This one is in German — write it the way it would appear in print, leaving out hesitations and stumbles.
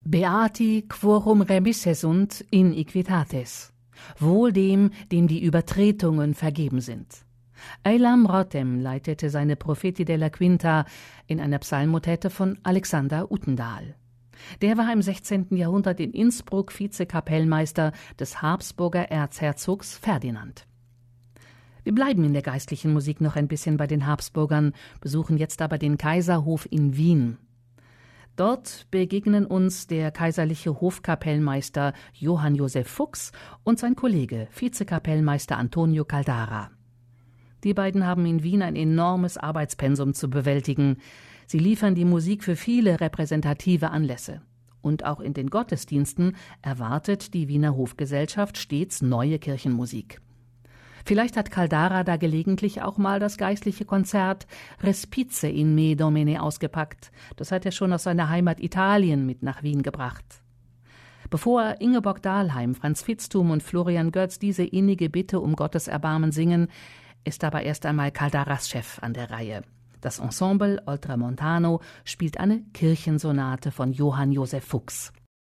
Beati quorum remissesunt in equitates. Wohl dem, dem die Übertretungen vergeben sind. Eilam Rotem leitete seine Profeti della Quinta in einer Psalmmotäte von Alexander Utendahl. Der war im 16. Jahrhundert in Innsbruck Vizekapellmeister des Habsburger Erzherzogs Ferdinand. Wir bleiben in der geistlichen Musik noch ein bisschen bei den Habsburgern, besuchen jetzt aber den Kaiserhof in Wien. Dort begegnen uns der kaiserliche Hofkapellmeister Johann Joseph Fuchs und sein Kollege Vizekapellmeister Antonio Caldara. Die beiden haben in Wien ein enormes Arbeitspensum zu bewältigen. Sie liefern die Musik für viele repräsentative Anlässe. Und auch in den Gottesdiensten erwartet die Wiener Hofgesellschaft stets neue Kirchenmusik. Vielleicht hat Caldara da gelegentlich auch mal das geistliche Konzert Respice in me Domine ausgepackt. Das hat er schon aus seiner Heimat Italien mit nach Wien gebracht. Bevor Ingeborg Dahlheim, Franz Vitzthum und Florian Götz diese innige Bitte um Gottes Erbarmen singen, ist aber erst einmal Caldaras Chef an der Reihe. Das Ensemble Oltramontano spielt eine Kirchensonate von Johann Joseph Fuchs.